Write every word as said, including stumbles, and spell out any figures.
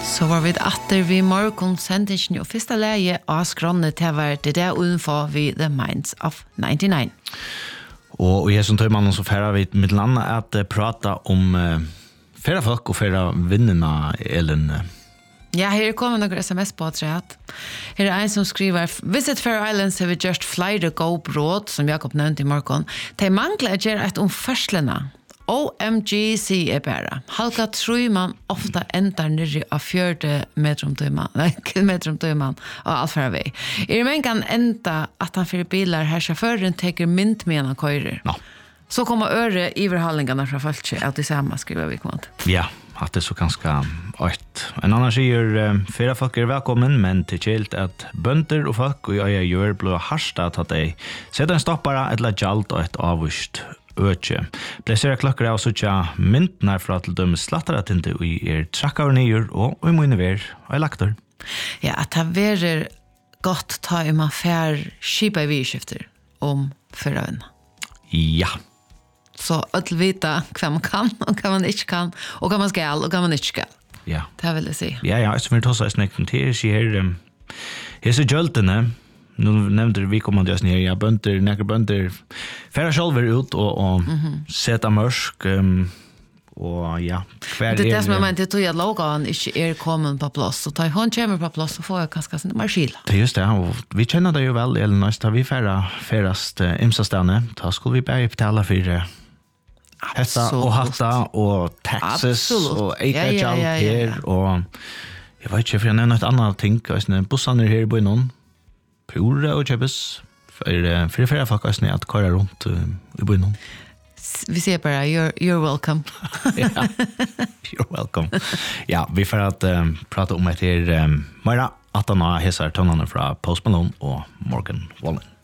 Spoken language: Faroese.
Så var vi atter vi morgon sendingen og første leie av skrånne til var det der utenfor vi The Minds of ninety-nine. Og jeg som tar mannen så færre vi med landet at uh, prate om uh, færre folk og færre vinnene, Elin. Ja, her kommer noen sms på at her er en som skriver Visit Faroe Islands har vi gjort flere gode bråd, som Jakob nevnte i morgen. De mangler å gjøre et om førslene. O M G C er bara. Halka tror man ofta endar nere av fjörde meter om tøyman, nei, kilometer om tøyman og allfara vei. Er men kan enda at han fyrir bilar her sjåføren teker mynd med han køyrer. No. Så kommer øre iverhandlingarna fra Falche, at det samme skriver vi kommet. Ja, at det så ganske øyt. En annan sier, um, fyra folk er velkommen, men til kjelt at bønder og folk og jeg gjør blå harstat at de setter en stoppare, et la gjald og et avvist øke. Placerer klokker av sånn myntene fra til dømme slattere til det i er trakker og nyer og i mine ver og i lakter. Ja, at det verer godt ta i man fær skipa i virkifter om førøvene. Ja. Så att vita hva man kan og hva man ikke kan, og hva man skal og hva man ikke skal. Ja. Det vil jeg si. Ja, ja, jeg vil ta seg snekken til, sier her, her så gjøltene, nu nevnte vi kommande oss nere, ja, bønder, nekker bønder, færre sjølver ut og, og mm -hmm. seta mørsk, um, og ja, hver det er det som er... jeg mente, det er at logoen ikke er kommet på plass, og da hun kommer på plass, så får jeg kanskje mer skil. Det er just det, og vi kjenner det jo vel, eller nøyst, da vi færre færrest uh, imsastene, da skulle vi bare betale for hetta og hatta og taxes og eika ja, ja, ja, ja, ja. her, og jeg vet ikke, for jeg nevner et annet ting, bussene her i bøynen, Pura og kjøpes for for flere folk er at kører rundt uh, i byen. Vi sier bare you're you're welcome. Ja. You're welcome. Ja, vi får at um, prate om et her um, Maira at han har hesar tonene fra Post Malone og Morgan Wallen.